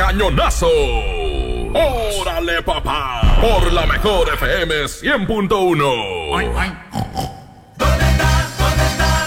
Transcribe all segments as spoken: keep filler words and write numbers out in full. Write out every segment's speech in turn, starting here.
cañonazo. ¡Órale, papá! Por la mejor F M cien punto uno. Ay, ay. ¿Dónde está? ¿Dónde está?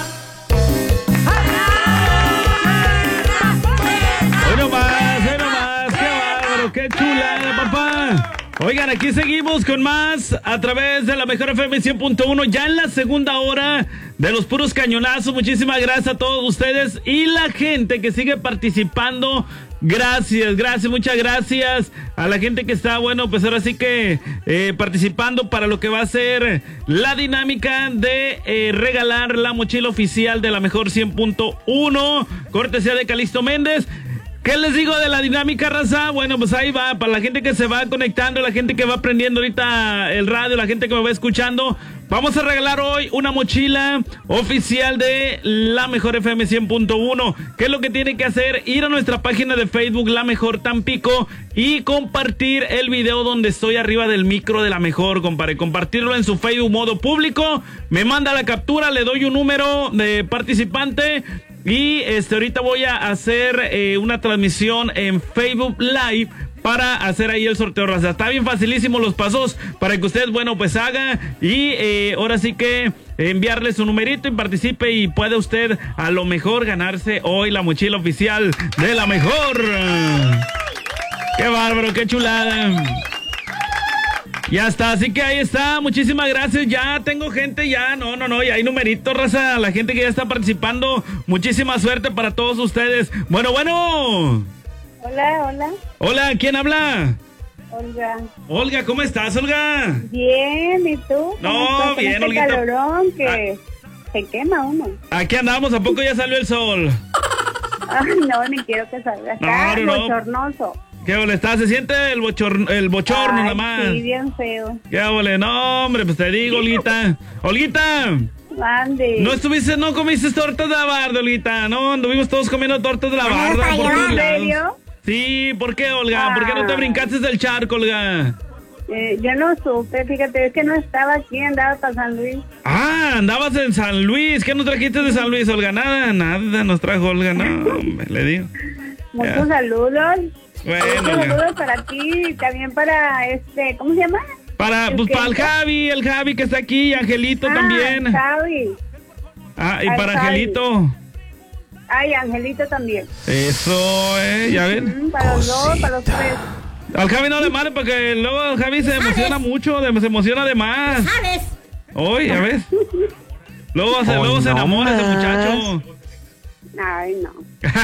Hoy nomás, hoy nomás, qué bárbaro, qué chulada, papá. Oigan, aquí seguimos con más a través de la mejor F M cien punto uno, ya en la segunda hora de los puros cañonazos. Muchísimas gracias a todos ustedes y la gente que sigue participando. Gracias, gracias, muchas gracias a la gente que está, bueno, pues ahora sí que eh, participando para lo que va a ser la dinámica de eh, regalar la mochila oficial de la mejor cien punto uno, cortesía de Calixto Méndez. ¿Qué les digo de la dinámica, raza? Bueno, pues ahí va, para la gente que se va conectando, la gente que va prendiendo ahorita el radio, la gente que me va escuchando. Vamos a regalar hoy una mochila oficial de La Mejor F M cien punto uno. ¿Qué es lo que tiene que hacer? Ir a nuestra página de Facebook, La Mejor Tampico, y compartir el video donde estoy arriba del micro de La Mejor, compadre. Compartirlo en su Facebook modo público. Me manda la captura, le doy un número de participante. Y este ahorita voy a hacer eh, una transmisión en Facebook Live para hacer ahí el sorteo, raza. Está bien facilísimo los pasos para que usted, bueno, pues haga y eh, ahora sí que enviarle su numerito y participe y puede usted a lo mejor ganarse hoy la mochila oficial de La Mejor. ¡Qué bárbaro, qué chulada! Ya está, así que ahí está, muchísimas gracias, ya tengo gente, ya, no, no, no, ya hay numeritos, raza, la gente que ya está participando, muchísima suerte para todos ustedes. Bueno, bueno. Hola, hola. Hola, ¿quién habla? Olga. Olga, ¿cómo estás, Olga? Bien, ¿y tú? No, bien, este Olguita. calorón que Ah. se quema uno. Aquí andamos, ¿a poco ya salió el sol? Ay, no, ni quiero que salga. Está No, no, no. bochornoso. ¿Qué ole está? Se siente el bochorno, el bochorno Ay, nada más. sí, bien feo. ¿Qué ole? No, hombre, pues te digo, Olguita. Olguita. Mande. No estuviste, no comiste tortas de la barda, Olguita. No, anduvimos todos comiendo tortas de la barda. por todos ¿En lados. serio? Sí, ¿por qué, Olga? ¿Por qué no te Ah. brincaste del charco, Olga? Eh, yo no supe, fíjate, es que no estaba aquí, andaba para San Luis. Ah, andabas en San Luis. ¿Qué nos trajiste de San Luis, Olga? Nada, nada nos trajo Olga, no, hombre, le digo. Muchos Ya. saludos. Bueno, Muchos Olga. saludos para ti y también para este, ¿cómo se llama? Para, ¿El pues qué? para el Javi, el Javi que está aquí, Angelito Ah, también. Javi. Ah, y al para Javi. Angelito. Ay, Angelito también. Eso, eh, ya ven. Mm, para los dos, para los tres. Al Javi no le male porque luego el Javi se emociona mucho, de- se emociona de más. ¿Sabes? Hoy, ya ves. Luego se, Hoy luego se no enamora ese más. muchacho. Ay, no.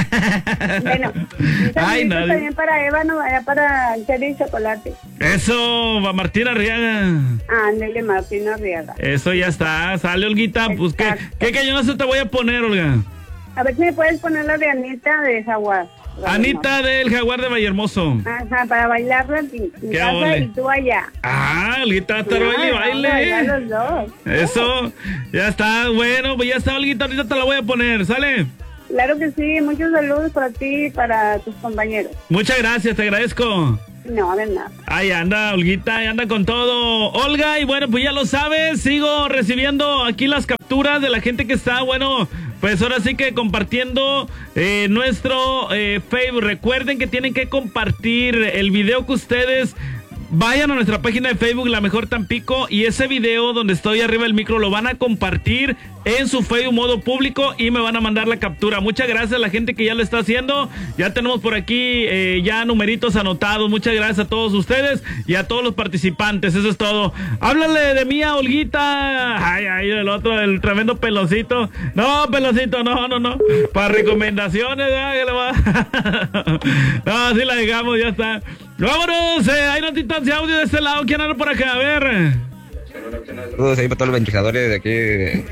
Bueno, un Ay, saludito nadie. también para Ébano, allá para Cherry y Chocolate. Eso, va Martina Arriaga. Ándele, Martín Arriaga. Eso ya está, sale Olguita. Pues qué, Exacto. qué cañonazo te voy a poner, Olga. A ver si me puedes poner la de Anita de Jaguar. Anita del Jaguar de Vallehermoso. Ajá, para bailarla en mi mi Qué casa ole. y tú allá. Ah, Olguita, hasta baile y Ah, vamos a bailar baile. los dos. Eso, ya está, bueno, pues ya está, Olguita, ahorita te la voy a poner, ¿sale? Claro que sí, muchos saludos para ti y para tus compañeros. Muchas gracias, te agradezco. No, de nada. Ahí anda, Olguita, ahí anda con todo. Olga, y bueno, pues ya lo sabes, sigo recibiendo aquí las capturas de la gente que está, bueno, pues ahora sí que compartiendo eh, nuestro eh, Facebook. Recuerden que tienen que compartir el video que ustedes... Vayan a nuestra página de Facebook, La Mejor Tampico, y ese video donde estoy arriba del micro lo van a compartir en su Facebook modo público y me van a mandar la captura. Muchas gracias a la gente que ya lo está haciendo. Ya tenemos por aquí eh, ya numeritos anotados. Muchas gracias a todos ustedes y a todos los participantes. Eso es todo. Háblale de mí a Olguita. Ay, ay, del otro, del tremendo peloncito. No, peloncito, no, no, no. Para recomendaciones, ¿verdad? Que le va- No, así la dejamos, ya está. Vámonos, eh, hay notitas de audio de este lado. ¿Quién anda por acá? A ver. Saludos ahí para todos los ventajadores de aquí, de-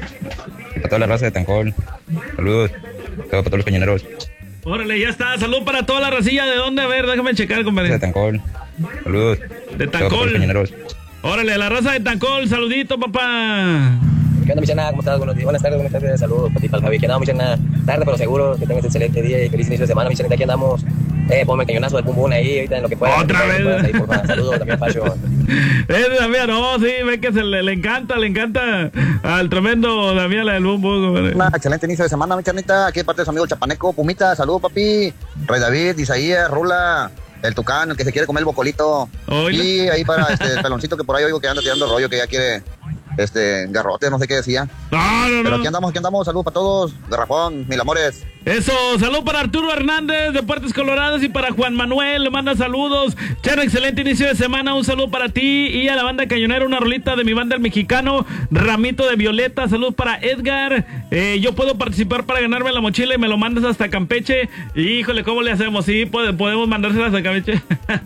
para toda la raza de Tancol. Saludos, todo para todos los cañoneros Órale, ya está. Salud para toda la racilla. ¿De dónde? A ver, déjame checar, de compadre. Tancol. Saludos. De todo para todos Tancol. los cañoneros. Órale, la raza de Tancol. Saludito, papá. ¿Qué onda, Michana? ¿Cómo estás? Buenos días, buenas tardes, buenas tardes. Saludos para ti, para el Javi. ¿Qué onda, Michana? Tarde, pero seguro. Que tengas excelente día y feliz inicio de semana, Michana. Aquí andamos. Eh, ponme el cañonazo del pum pum ahí, ahorita en lo que pueda. Otra en lo que vez. puedas ahí, porfa. Saludos también, Pacho. Es Damián, no, sí, ve que se le, le encanta, le encanta al tremendo Damián la del Boom Boom, compadre. Una excelente inicio de semana, mi charnita. Aquí de parte de su amigo el Chapaneco, Pumita, saludos, papi. Rey David, Isaías, Rula, el Tucán, el que se quiere comer el bocolito. Oilo. Y ahí para este el peloncito que por ahí oigo que anda tirando rollo, que ya quiere este garrote, no sé qué decía. No, no, Pero no. aquí andamos, aquí andamos, saludos para todos. Garrafón, mil amores. Eso, salud para Arturo Hernández de Puertas Coloradas y para Juan Manuel, le manda saludos. Chano, excelente inicio de semana, un saludo para ti y a la banda cañonera, una rolita de mi banda El Mexicano, Ramito de Violeta, salud para Edgar. Eh, yo puedo participar para ganarme la mochila y me lo mandas hasta Campeche. Híjole, ¿cómo le hacemos? Sí, pode, podemos mandársela hasta Campeche.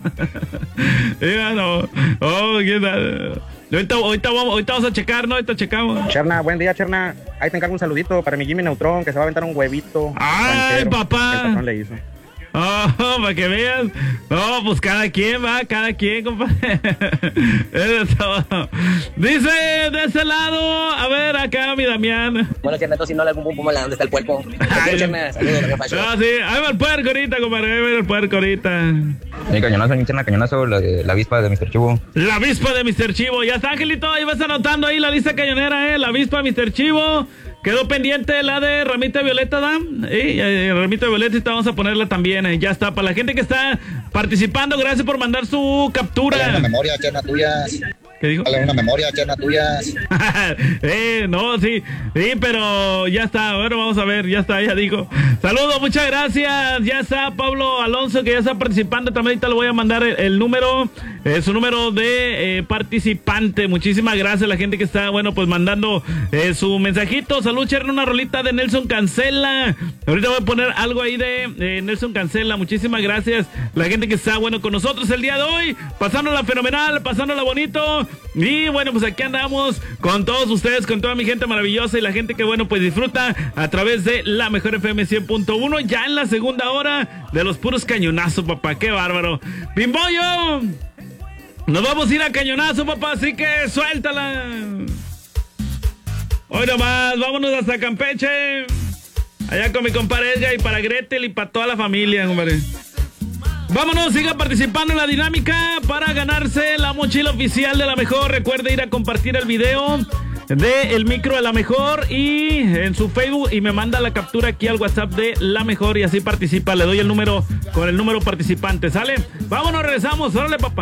no. Oh, ¿qué tal? Ahorita, ahorita, vamos, ahorita vamos a checar, ¿no? Ahorita checamos. Cherna, buen día, Cherna. Ahí te encargo un saludito para mi Jimmy Neutron, que se va a aventar un huevito. ¡Ay, ranchero papá! que el patrón le hizo. Oh, para que veas. No, pues cada quien va, cada quien, compadre. Eso. Dice de ese lado, a ver, acá mi Damián. Bueno, Cherna, si no le algún pum pum, ¿dónde está el puerco? Ay, Cherna, saludos, la jefa. Ah, sí, ahí va el puerco ahorita, compadre, ahí va el puerco ahorita. Mi cañonazo, mi Cherna, cañonazo, la, de, la avispa de mister Chivo. La avispa de mister Chivo. Ya está, Angelito, ahí vas anotando ahí la lista cañonera, eh. La avispa de mister Chivo. Quedó pendiente la de Ramita Violeta, ¿dan? Sí, eh, Ramita Violeta, y vamos a ponerla también. Eh. Ya está. Para la gente que está participando, gracias por mandar su captura. Dale una memoria, Cherna, tuyas. ¿Qué dijo? Dale una memoria, Cherna, tuyas. eh, no, sí, sí, pero ya está. Bueno, vamos a ver, ya está, ya dijo. Saludos, muchas gracias. Ya está Pablo Alonso, que ya está participando. También ahorita le voy a mandar el, el número, eh, su número de eh, participante. Muchísimas gracias a la gente que está, bueno, pues mandando eh, su mensajito. Salud, Cherna, una rolita de Nelson Cancela. Ahorita voy a poner algo ahí de eh, Nelson Cancela. Muchísimas gracias la gente que está, bueno, con nosotros el día de hoy. Pasándola fenomenal, pasándola bonito. Y bueno, pues aquí andamos con todos ustedes, con toda mi gente maravillosa y la gente que, bueno, pues disfruta a través de la Mejor F M cien punto uno, ya en la segunda hora de los puros cañonazos, papá. Qué bárbaro. Bimbollo, nos vamos a ir a cañonazo, papá, así que suéltala. Hoy nomás, vámonos hasta Campeche. Allá con mi compadre Edgar y para Gretel y para toda la familia, compadre. Vámonos, siga participando en la dinámica para ganarse la mochila oficial de La Mejor. Recuerde ir a compartir el video de El Micro de La Mejor y en su Facebook y me manda la captura aquí al WhatsApp de La Mejor y así participa. Le doy el número con el número participante, ¿sale? Vámonos, regresamos, órale, papá.